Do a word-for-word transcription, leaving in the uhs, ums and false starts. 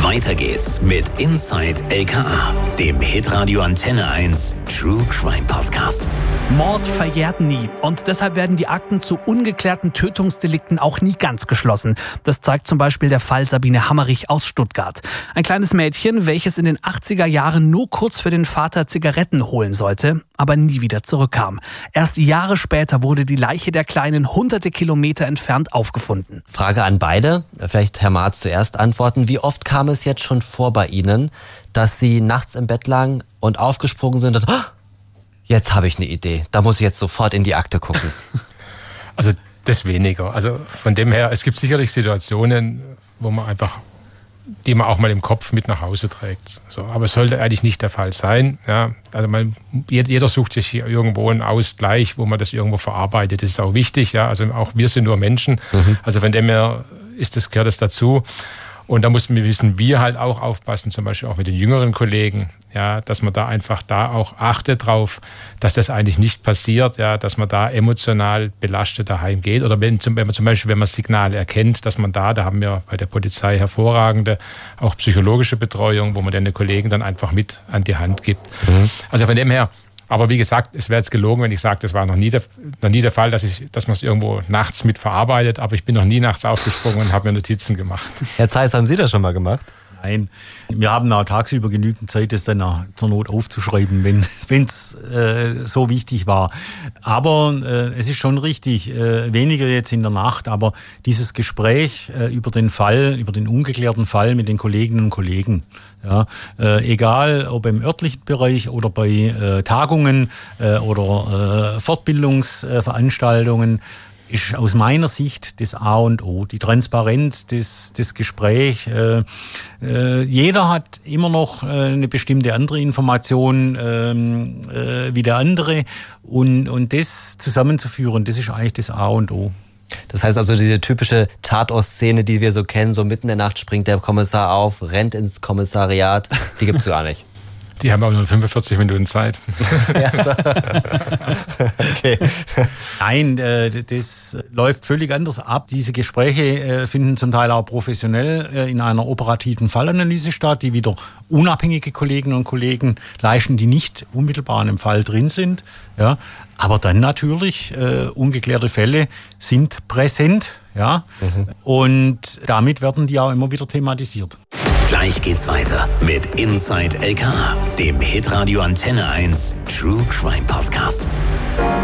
Weiter geht's mit Inside L K A, dem Hitradio Antenne eins True Crime Podcast. Mord verjährt nie und deshalb werden die Akten zu ungeklärten Tötungsdelikten auch nie ganz geschlossen. Das zeigt zum Beispiel der Fall Sabine Hammerich aus Stuttgart. Ein kleines Mädchen, welches in den achtziger Jahren nur kurz für den Vater Zigaretten holen sollte, aber nie wieder zurückkam. Erst Jahre später wurde die Leiche der Kleinen hunderte Kilometer entfernt aufgefunden. Frage an beide, vielleicht Herr Marz zuerst antworten. Wie oft kam es jetzt schon vor bei Ihnen, dass Sie nachts im Bett lagen und aufgesprungen sind und oh, jetzt habe ich eine Idee, da muss ich jetzt sofort in die Akte gucken? Also das weniger. Also von dem her, es gibt sicherlich Situationen, wo man einfach, die man auch mal im Kopf mit nach Hause trägt. So, aber es sollte eigentlich nicht der Fall sein. Ja, also man, jeder sucht sich hier irgendwo einen Ausgleich, wo man das irgendwo verarbeitet. Das ist auch wichtig. Ja, also auch wir sind nur Menschen. Mhm. Also von dem her ist das, gehört das dazu. Und da mussten wir wissen, wir halt auch aufpassen, zum Beispiel auch mit den jüngeren Kollegen, ja, dass man da einfach da auch achtet drauf, dass das eigentlich nicht passiert, ja, dass man da emotional belastet daheim geht. Oder wenn, wenn man zum Beispiel, wenn man Signale erkennt, dass man da, da haben wir bei der Polizei hervorragende, auch psychologische Betreuung, wo man den Kollegen dann einfach mit an die Hand gibt. Mhm. Also von dem her. Aber wie gesagt, es wäre jetzt gelogen, wenn ich sage, das war noch nie der, noch nie der Fall, dass, ich, dass man es irgendwo nachts mit verarbeitet. Aber ich bin noch nie nachts aufgesprungen und habe mir Notizen gemacht. Herr Zeiss, haben Sie das schon mal gemacht? Nein, wir haben auch tagsüber genügend Zeit, das dann zur Not aufzuschreiben, wenn es äh, so wichtig war. Aber äh, es ist schon richtig, äh, weniger jetzt in der Nacht, aber dieses Gespräch äh, über den Fall, über den ungeklärten Fall mit den Kolleginnen und Kollegen, ja, äh, egal ob im örtlichen Bereich oder bei äh, Tagungen äh, oder äh, Fortbildungsveranstaltungen, ist aus meiner Sicht das A und O. Die Transparenz, das, das Gespräch. Äh, äh, jeder hat immer noch äh, eine bestimmte andere Information ähm, äh, wie der andere. Und, und das zusammenzuführen, das ist eigentlich das A und O. Das heißt also, diese typische Tatort-Szene, die wir so kennen, so mitten in der Nacht springt der Kommissar auf, rennt ins Kommissariat, die gibt es gar nicht. Die haben auch nur fünfundvierzig Minuten Zeit. Okay. Nein, äh, das läuft völlig anders ab. Diese Gespräche äh, finden zum Teil auch professionell äh, in einer operativen Fallanalyse statt, die wieder unabhängige Kolleginnen und Kollegen leisten, die nicht unmittelbar in einem Fall drin sind. Ja. Aber dann natürlich, äh, ungeklärte Fälle sind präsent. Ja. Mhm. Und damit werden die auch immer wieder thematisiert. Gleich geht's weiter mit Inside L K A, dem Hitradio Antenne eins True Crime Podcast.